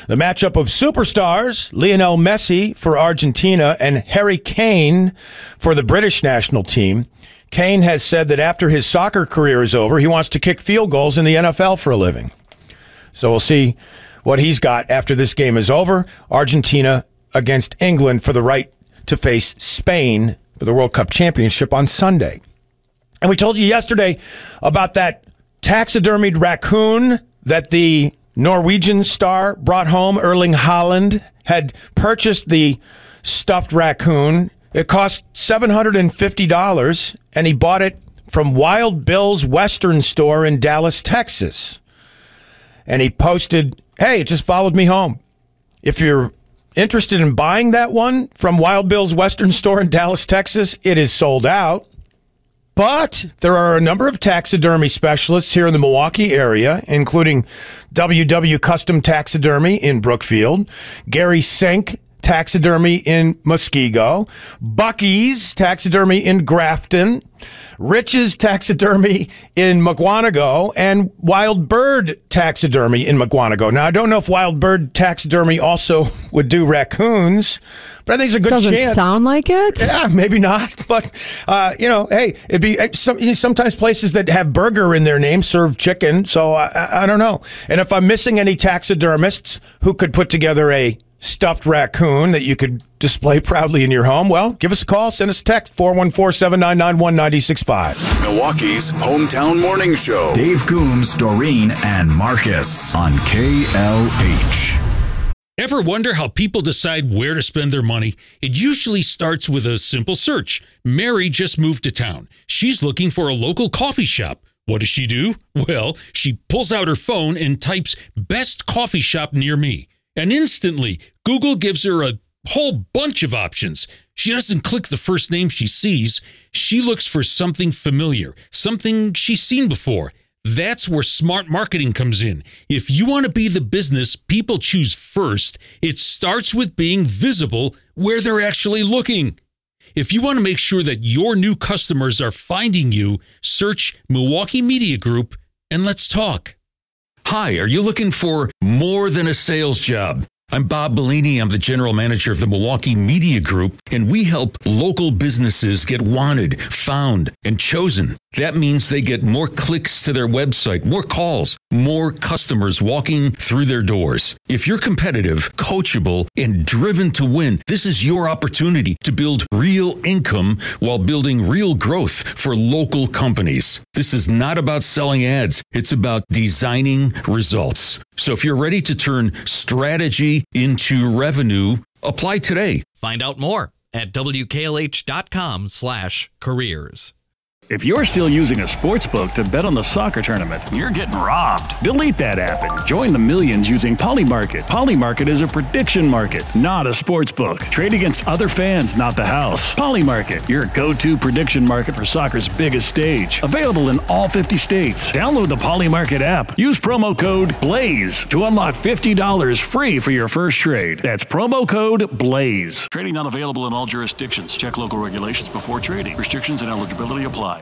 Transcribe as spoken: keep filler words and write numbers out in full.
The matchup of superstars, Lionel Messi for Argentina and Harry Kane for the British national team. Kane has said that after his soccer career is over, he wants to kick field goals in the N F L for a living. So we'll see what he's got after this game is over. Argentina against England for the right to face Spain for the World Cup Championship on Sunday. And we told you yesterday about that taxidermied raccoon that the Norwegian star brought home. Erling Haaland had purchased the stuffed raccoon. It cost seven hundred fifty dollars, and he bought it from Wild Bill's Western store in Dallas, Texas. And he posted, hey, it just followed me home. If you're interested in buying that one from Wild Bill's Western store in Dallas, Texas, it is sold out. But there are a number of taxidermy specialists here in the Milwaukee area, including W W Custom Taxidermy in Brookfield, Gary Sink Taxidermy in Muskego, Bucky's Taxidermy in Grafton, Rich's Taxidermy in Mukwonago, and Wild Bird Taxidermy in Mukwonago. Now, I don't know if Wild Bird Taxidermy also would do raccoons, but I think it's a good Doesn't chance. Doesn't sound like it? Yeah, maybe not. But, uh, you know, hey, it'd be some, sometimes places that have burger in their name serve chicken, so I, I, I don't know. And if I'm missing any taxidermists who could put together a stuffed raccoon that you could display proudly in your home, well, give us a call, send us a text, four one four, seven nine nine, one nine six five. Milwaukee's hometown morning show. Dave Coombs, Doreen, and Marcus on K L H. Ever wonder how people decide where to spend their money? It usually starts with a simple search. Mary just moved to town. She's looking for a local coffee shop. What does she do? Well, she pulls out her phone and types best coffee shop near me. And instantly, Google gives her a whole bunch of options. She doesn't click the first name she sees. She looks for something familiar, something she's seen before. That's where smart marketing comes in. If you want to be the business people choose first, it starts with being visible where they're actually looking. If you want to make sure that your new customers are finding you, search Milwaukee Media Group and let's talk. Hi, are you looking for more than a sales job? I'm Bob Bellini. I'm the general manager of the Milwaukee Media Group, and we help local businesses get wanted, found, and chosen. That means they get more clicks to their website, more calls, more customers walking through their doors. If you're competitive, coachable, and driven to win, this is your opportunity to build real income while building real growth for local companies. This is not about selling ads. It's about designing results. So if you're ready to turn strategy into revenue, apply today. Find out more at W K L H dot com slash careers. If you're still using a sportsbook to bet on the soccer tournament, you're getting robbed. Delete that app and join the millions using Polymarket. Polymarket is a prediction market, not a sportsbook. Trade against other fans, not the house. Polymarket, your go-to prediction market for soccer's biggest stage. Available in all fifty states. Download the Polymarket app. Use promo code BLAZE to unlock fifty dollars free for your first trade. That's promo code BLAZE. Trading not available in all jurisdictions. Check local regulations before trading. Restrictions and eligibility apply.